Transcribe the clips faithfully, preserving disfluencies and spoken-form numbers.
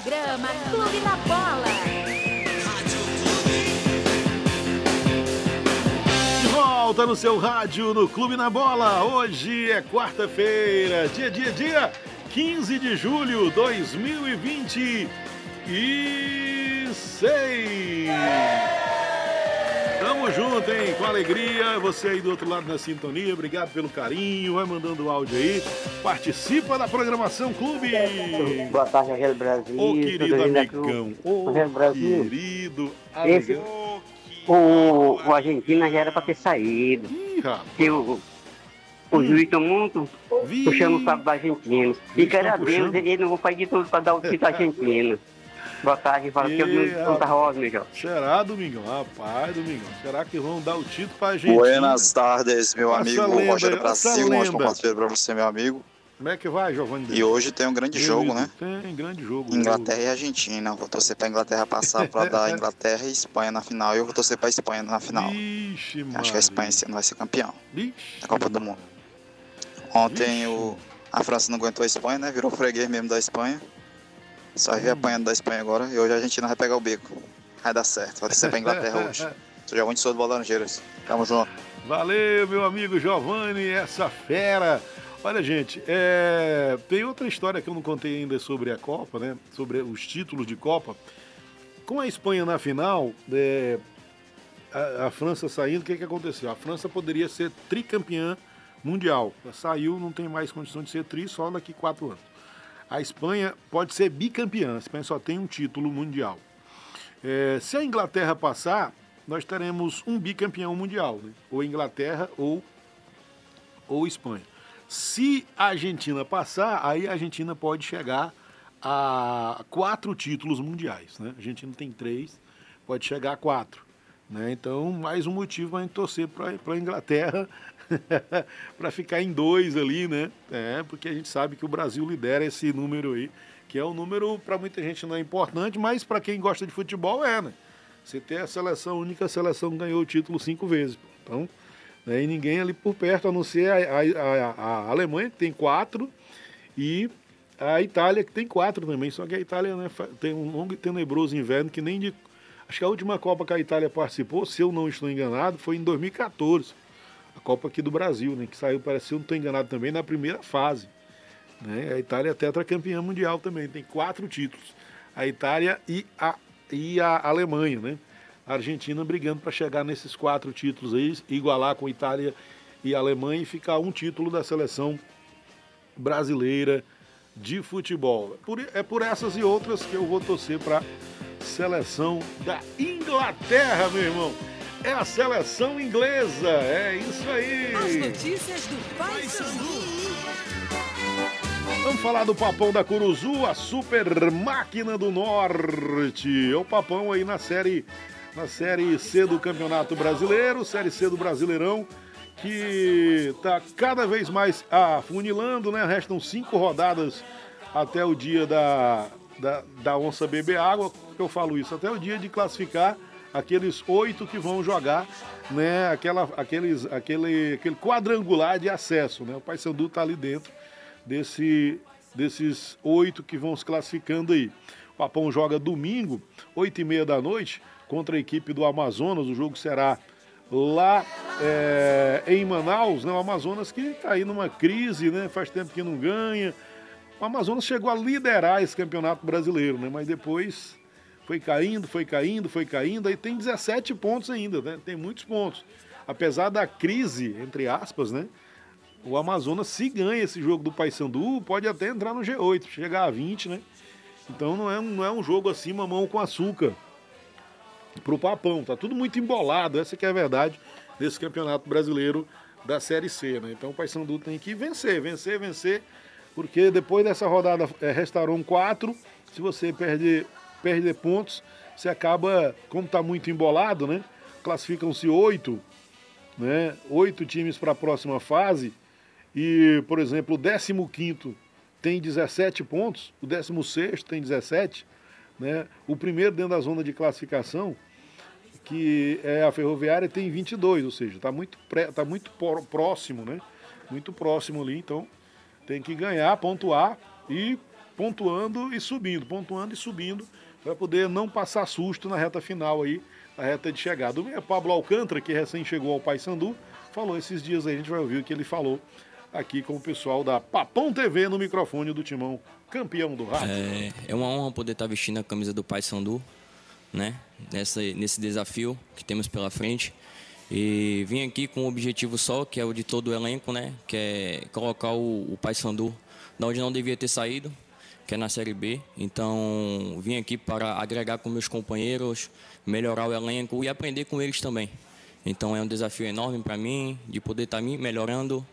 Programa Clube na Bola. De volta no seu rádio, no Clube na Bola. Hoje é quarta-feira, dia, dia, dia quinze de julho de dois mil e vinte e seis. Tamo junto, hein? Com alegria. Você aí do outro lado na sintonia, obrigado pelo carinho. Vai mandando o áudio aí. Participa da programação Clube. Boa tarde, Rogério Brasil. Ô, querido amigão. Ô, querido Esse, amigão. o, o Argentina já era pra ter saído. Ih, rapaz. Porque o, o Hum. juiz tá muito Vi. puxando o saco da Argentina. E Eles quero tão a Deus, puxando. ele não vai fazer de tudo pra dar o título à Argentina. Boa tarde, fala que eu E, não, não tá rosa, meu jovem. Será, Domingão? Rapaz, Domingão. Será que vão dar o título pra gente? Buenas tardes, meu Essa amigo lenda, Rogério essa Brasil. Um ótimo lenda. quarta-feira pra você, meu amigo. Como é que vai, Giovanni? E hoje tem um grande jogo, né? Tem grande jogo. Inglaterra e Argentina. Vou torcer pra Inglaterra passar pra dar Inglaterra e Espanha na final. Eu vou torcer pra Espanha na final. Ixi, Acho que a Espanha esse ano vai ser campeão Ixi, da Copa do Mundo. Ontem Vixe. o, a França não aguentou a Espanha, né? Virou freguês mesmo da Espanha. Só vive apanhando da Espanha agora. E hoje a Argentina vai pegar o bico. Vai dar certo. Vai torcer pra Inglaterra hoje. Sou Giovanni Souza do Bola Laranjeiras. Tamo junto. Valeu, meu amigo Giovanni, essa fera. Olha, gente, é... tem outra história que eu não contei ainda sobre a Copa, né? Sobre os títulos de Copa. Com a Espanha na final, é... a, a França saindo, o que, que aconteceu? A França poderia ser tricampeã mundial. Saiu, não tem mais condição de ser tri, só daqui a quatro anos. A Espanha pode ser bicampeã, a Espanha só tem um título mundial. É... Se a Inglaterra passar, nós teremos um bicampeão mundial, né? Ou Inglaterra ou, ou Espanha. Se a Argentina passar, aí a Argentina pode chegar a quatro títulos mundiais, né? A Argentina tem três, pode chegar a quatro, né? Então, mais um motivo para a gente torcer para a Inglaterra, para ficar em dois ali, né? É, porque a gente sabe que o Brasil lidera esse número aí, que é um número, para muita gente não é importante, mas para quem gosta de futebol é, né? Você tem a seleção, a única seleção que ganhou o título cinco vezes, pô. Então... Né, e ninguém ali por perto, a não ser a, a, a, a Alemanha, que tem quatro, e a Itália, que tem quatro também. Só que a Itália, né, tem um longo e tenebroso inverno que nem de... Acho que a última Copa que a Itália participou, se eu não estou enganado, foi em dois mil e quatorze. A Copa aqui do Brasil, né, que saiu, parece que eu não estou enganado também, na primeira fase. Né? A Itália é tetracampeã mundial também, tem quatro títulos. A Itália e a, e a Alemanha, né? A Argentina brigando para chegar nesses quatro títulos aí, igualar com Itália e Alemanha e ficar um título da seleção brasileira de futebol. Por, é por essas e outras que eu vou torcer para a seleção da Inglaterra, meu irmão. É a seleção inglesa, é isso aí. As notícias do Paysandu. Vamos falar do Papão da Curuzu, a super máquina do Norte. É o Papão aí na série... na Série C do Campeonato Brasileiro, Série C do Brasileirão, que está cada vez mais afunilando, né? Restam cinco rodadas até o dia da, da, da onça beber água. Por que eu falo isso? Até o dia de classificar aqueles oito que vão jogar, né? Aquela, aqueles, aquele, aquele quadrangular de acesso, né? O Paysandu está ali dentro desse, desses oito que vão se classificando aí. O Papão joga domingo, oito e meia da noite, contra a equipe do Amazonas. O jogo será lá é, em Manaus, né? O Amazonas que está aí numa crise, né? Faz tempo que não ganha. O Amazonas chegou a liderar esse campeonato brasileiro, né? Mas depois foi caindo, foi caindo, foi caindo. Aí tem dezessete pontos ainda, né? Tem muitos pontos. Apesar da crise, entre aspas, né? O Amazonas, se ganha esse jogo do Paysandu, pode até entrar no G oito, chegar a vinte, né? Então não é, não é um jogo assim, mamão com açúcar pro Papão, tá tudo muito embolado, essa que é a verdade desse campeonato brasileiro da Série C, né? Então o Paysandu tem que vencer, vencer, vencer, porque depois dessa rodada é, restaram quatro, se você perder, perder pontos, você acaba, como tá muito embolado, né? Classificam-se oito, né? Oito times para a próxima fase e, por exemplo, o décimo quinto tem dezessete pontos, o décimo sexto tem dezessete, né? O primeiro dentro da zona de classificação, que é a Ferroviária, tem vinte e dois, ou seja, está muito, pré, tá muito próximo, né? Muito próximo ali, então tem que ganhar, pontuar e pontuando e subindo, pontuando e subindo, para poder não passar susto na reta final aí, na reta de chegada. O Pablo Alcântara, que recém chegou ao Paysandu, falou esses dias aí, a gente vai ouvir o que ele falou aqui com o pessoal da Papão T V no microfone do Timão, campeão do rádio. É, é uma honra poder estar vestindo a camisa do Paysandu, né? Nessa, nesse desafio que temos pela frente. E vim aqui com um objetivo só, que é o de todo o elenco, né? Que é colocar o, o Paysandu da onde não devia ter saído, que é na Série B. Então, vim aqui para agregar com meus companheiros, melhorar o elenco e aprender com eles também. Então, é um desafio enorme para mim, de poder estar me melhorando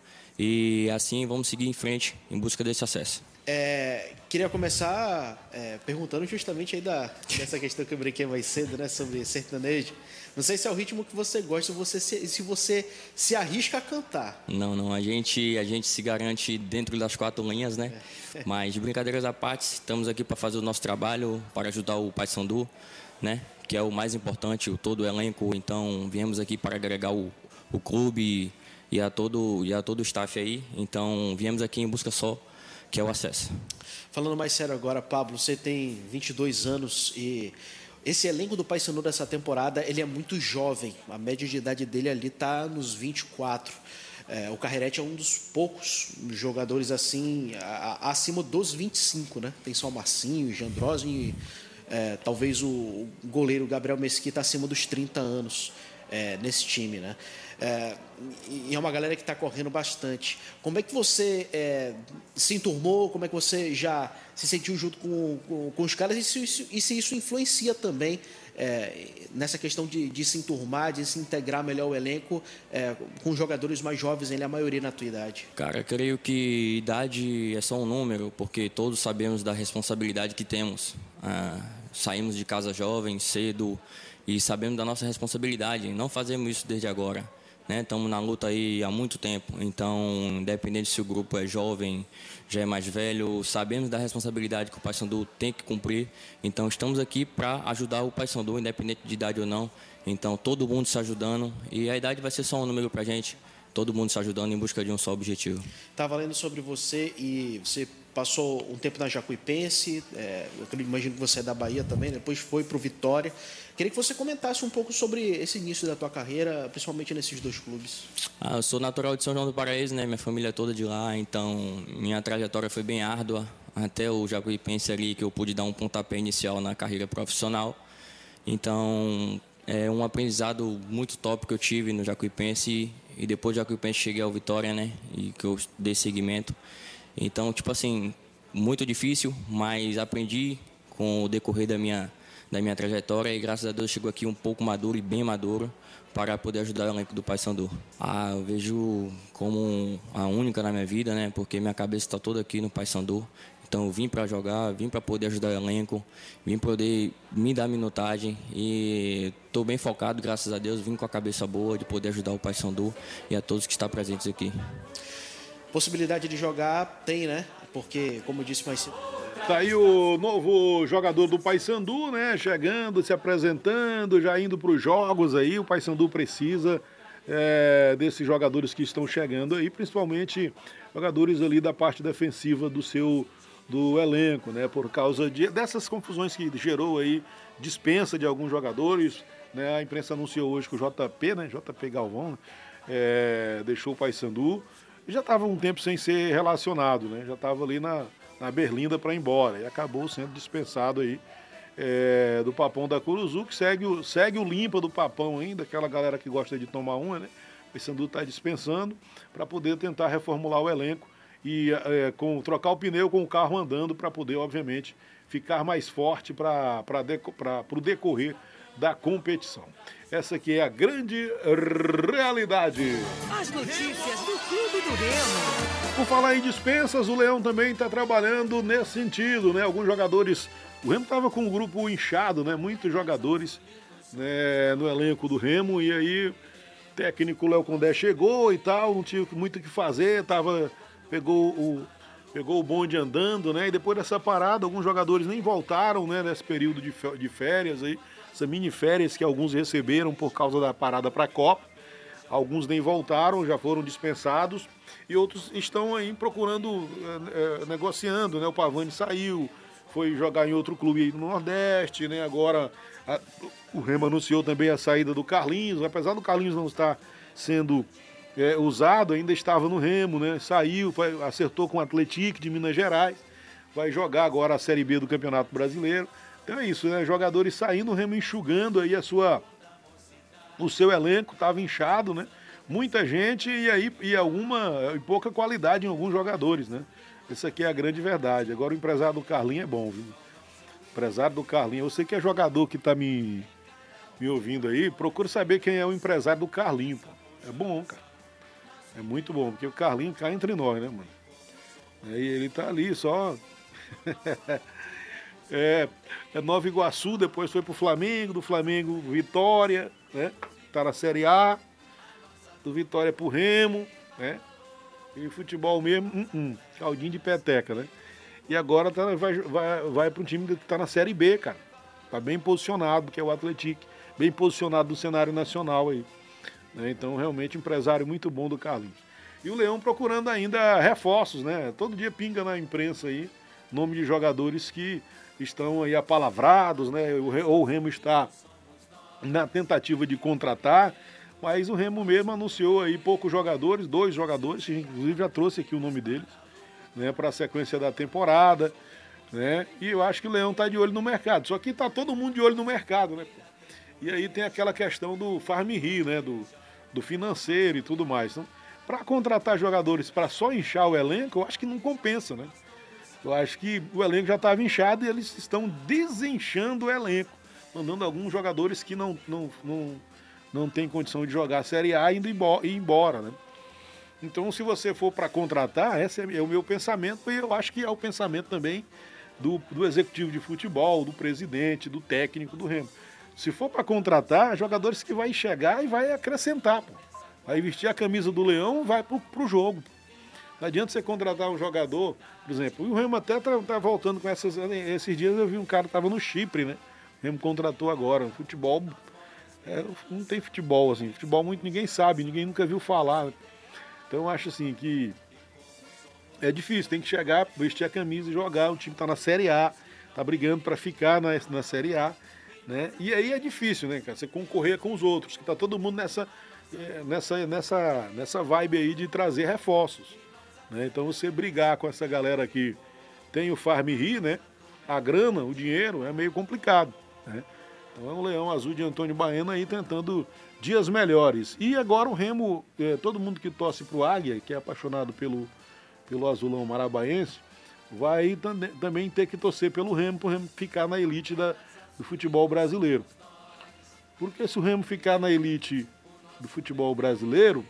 e assim vamos seguir em frente em busca desse acesso. É, queria começar é, perguntando justamente aí da, dessa questão que eu brinquei mais cedo, né, sobre sertanejo. Não sei se é o ritmo que você gosta, você se, se você se arrisca a cantar. Não, não, a gente, a gente se garante dentro das quatro linhas, né? É. Mas, de brincadeiras à parte, estamos aqui para fazer o nosso trabalho, para ajudar o Paysandu, né? Que é o mais importante, o todo o elenco. Então, viemos aqui para agregar o, o clube e a, todo, e a todo o staff aí. Então, viemos aqui em busca só, que é o acesso. Falando mais sério agora, Pablo, você tem vinte e dois anos e esse elenco do Paysandu dessa temporada, ele é muito jovem. A média de idade dele ali está nos vinte e quatro. É, o Carrerete é um dos poucos jogadores assim, a, a, acima dos vinte e cinco, né? Tem só o Marcinho, o Jandrosi e é, talvez o, o goleiro Gabriel Mesquita acima dos trinta anos é, nesse time, né? É, e é uma galera que está correndo bastante. Como é que você é, se enturmou? Como é que você já se sentiu junto com, com, com os caras? E se, isso, e se isso influencia também é, nessa questão de, de se enturmar, de se integrar melhor o elenco é, com jogadores mais jovens, ele, a maioria na tua idade? Cara, creio que idade é só um número, porque todos sabemos da responsabilidade que temos. Ah, saímos de casa jovem, cedo, e sabemos da nossa responsabilidade. Não fazemos isso desde agora. Estamos na luta aí há muito tempo, então, independente se o grupo é jovem, já é mais velho, sabemos da responsabilidade que o Paysandu tem que cumprir, então estamos aqui para ajudar o Paysandu, independente de idade ou não. Então, todo mundo se ajudando e a idade vai ser só um número para a gente, todo mundo se ajudando em busca de um só objetivo. Estava lendo sobre você e você passou um tempo na Jacuipense, é, eu imagino que você é da Bahia também, depois foi para o Vitória. Queria que você comentasse um pouco sobre esse início da tua carreira, principalmente nesses dois clubes. Ah, eu sou natural de São João do Paraíso, né? Minha família é toda de lá, então minha trajetória foi bem árdua, até o Jacuipense ali que eu pude dar um pontapé inicial na carreira profissional. Então, é um aprendizado muito top que eu tive no Jacuipense e depois do Jacuipense cheguei ao Vitória, né? E que eu dei seguimento. Então, tipo assim, muito difícil, mas aprendi com o decorrer da minha, da minha trajetória e graças a Deus chegou aqui um pouco maduro e bem maduro para poder ajudar o elenco do Paysandu. Ah, eu vejo como a única na minha vida, né? Porque minha cabeça está toda aqui no Paysandu. Então eu vim para jogar, vim para poder ajudar o elenco, vim poder me dar minutagem e estou bem focado, graças a Deus, vim com a cabeça boa de poder ajudar o Paysandu e a todos que estão presentes aqui. Possibilidade de jogar tem, né? Porque, como eu disse mais cedo... Tá aí o novo jogador do Paysandu, né? Chegando, se apresentando, já indo para os jogos aí. O Paysandu precisa é, desses jogadores que estão chegando aí, principalmente jogadores ali da parte defensiva do seu do elenco, né? Por causa de, dessas confusões que gerou aí, dispensa de alguns jogadores, né? A imprensa anunciou hoje que o J P, né? J P Galvão, né? É, deixou o Paysandu. Já estava um tempo sem ser relacionado, né? Já estava ali na, na berlinda para ir embora. E acabou sendo dispensado aí é, do Papão da Curuzu, que segue o, segue o limpa do Papão ainda, aquela galera que gosta de tomar uma, né? O Paysandu está dispensando para poder tentar reformular o elenco e é, com, trocar o pneu com o carro andando para poder, obviamente, ficar mais forte para o decorrer da competição. Essa aqui é a grande realidade. As notícias do Clube do Remo. Por falar em dispensas, o Leão também está trabalhando nesse sentido, né? Alguns jogadores... O Remo estava com um grupo inchado, né? Muitos jogadores, né, no elenco do Remo. E aí o técnico Léo Condé chegou e tal, não tinha muito o que fazer, tava, pegou, o, pegou o bonde andando, né? E depois dessa parada, alguns jogadores nem voltaram, né? Nesse período de, de férias aí. Essa mini férias que alguns receberam por causa da parada para a Copa, Alguns nem voltaram, já foram dispensados, e outros estão aí procurando, é, é, negociando, né? O Pavani saiu, foi jogar em outro clube aí no Nordeste, né? Agora a, o Remo anunciou também a saída do Carlinhos, apesar do Carlinhos não estar sendo é, usado, ainda estava no Remo, né? Saiu, foi, acertou com o Atlético de Minas Gerais, vai jogar agora a Série B do Campeonato Brasileiro. Então é isso, né? Jogadores saindo, o Remo enxugando aí a sua, o seu elenco, estava inchado, né? Muita gente e aí e alguma e pouca qualidade em alguns jogadores, né? Essa aqui é a grande verdade. Agora o empresário do Carlinhos é bom, viu? O empresário do Carlinhos, eu sei que é jogador que tá me, me ouvindo aí, procura saber quem é o empresário do Carlinhos, pô. É bom, cara. É muito bom, porque o Carlinhos cai entre nós, né, mano? Aí ele tá ali só. é, é Nova Iguaçu, depois foi pro Flamengo, do Flamengo Vitória, né? Tá na Série A, do Vitória pro Remo, né? E futebol mesmo, hum, hum, caldinho de peteca, né? E agora tá, vai, vai, vai para um time que tá na Série B, cara. Tá bem posicionado, que é o Atlético, bem posicionado no cenário nacional aí. Né? Então, realmente, empresário muito bom do Carlinhos. E o Leão procurando ainda reforços, né? Todo dia pinga na imprensa aí nome de jogadores que estão aí apalavrados, né? Ou o Remo está na tentativa de contratar, mas o Remo mesmo anunciou aí poucos jogadores, dois jogadores, inclusive já trouxe aqui o nome deles, né, para a sequência da temporada, né? E eu acho que o Leão está de olho no mercado. Só que está todo mundo de olho no mercado, né? E aí tem aquela questão do farm-ri, né? Do, do financeiro e tudo mais. Então, para contratar jogadores para só inchar o elenco, eu acho que não compensa, né? Eu acho que o elenco já estava inchado e eles estão desinchando o elenco, mandando alguns jogadores que não, não, não, não têm condição de jogar a Série A indo embora, ir embora, né? Então, se você for para contratar, esse é o meu pensamento, e eu acho que é o pensamento também do, do executivo de futebol, do presidente, do técnico do Remo. Se for para contratar, jogadores que vai chegar e vai acrescentar, pô. Vai vestir a camisa do Leão, vai pro, pro jogo. Não adianta você contratar um jogador, por exemplo, e o Remo até tá, tá voltando com essas. Esses dias eu vi um cara que tava no Chipre, né? O Remo contratou agora. Futebol. É, não tem futebol, assim. Futebol muito ninguém sabe, ninguém nunca viu falar. Então eu acho assim que é difícil, tem que chegar, vestir a camisa e jogar. O time tá na Série A, tá brigando para ficar na, na Série A, né? E aí é difícil, né, cara? Você concorrer com os outros, que tá todo mundo nessa, nessa, nessa, nessa vibe aí de trazer reforços. Né? Então você brigar com essa galera que tem o farm-ri, né? A grana, o dinheiro, é meio complicado, né? Então é um Leão Azul de Antônio Baena aí tentando dias melhores. E agora o Remo, é, todo mundo que torce pro Águia, que é apaixonado pelo, pelo azulão marabaense, vai tam, também ter que torcer pelo Remo, pro Remo ficar na elite da, do futebol brasileiro. Porque se o Remo ficar na elite do futebol brasileiro,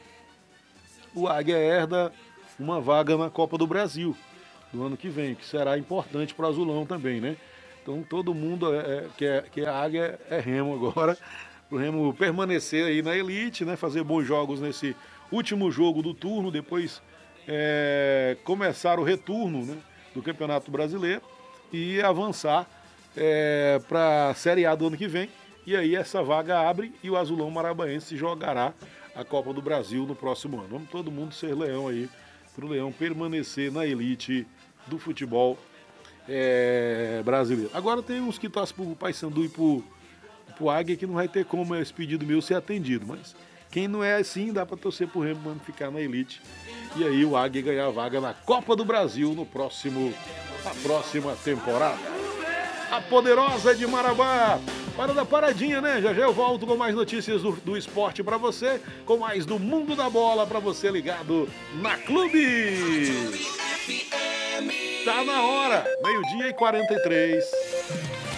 o Águia herda uma vaga na Copa do Brasil do ano que vem, que será importante para o Azulão também, né? Então todo mundo é, que, é, que a Águia é Remo agora, para o Remo permanecer aí na elite, né? Fazer bons jogos nesse último jogo do turno, depois é, começar o retorno, né, do Campeonato Brasileiro e avançar é, para a Série A do ano que vem. E aí essa vaga abre e o Azulão Marabaense jogará a Copa do Brasil no próximo ano. Vamos todo mundo ser Leão aí, para o Leão permanecer na elite do futebol é, brasileiro. Agora tem uns que torcem para o Paysandu e para o Águia que não vai ter como esse pedido meu ser atendido, mas quem não é assim dá para torcer para o Remo para ficar na elite e aí o Águia ganhar a vaga na Copa do Brasil no próximo, na próxima temporada. A poderosa de Marabá. Para da paradinha, né? Já já eu volto com mais notícias do, do esporte para você, com mais do mundo da bola para você ligado na Clube. Tá na hora, meio-dia e quarenta e três.